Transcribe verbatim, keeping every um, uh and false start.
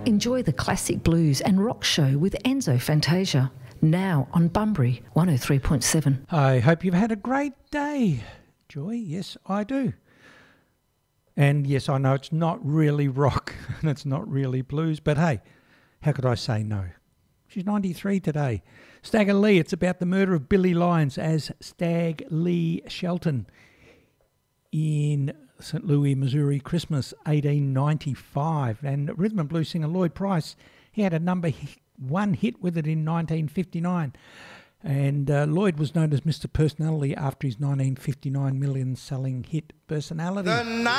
Enjoy the classic blues and rock show with Enzo Fantasia, now on Bunbury one oh three point seven. I hope you've had a great day, Joy. Yes, I do. And yes, I know it's not really rock and it's not really blues, but hey, how could I say no? She's ninety-three today. Stagger Lee, it's about the murder of Billy Lyons as Stag Lee Shelton in Saint Louis, Missouri, Christmas eighteen ninety-five. And rhythm and blues singer Lloyd Price, he had a number one hit with it in nineteen fifty-nine. And uh, Lloyd was known as Mister Personality after his nineteen fifty-nine million selling hit Personality.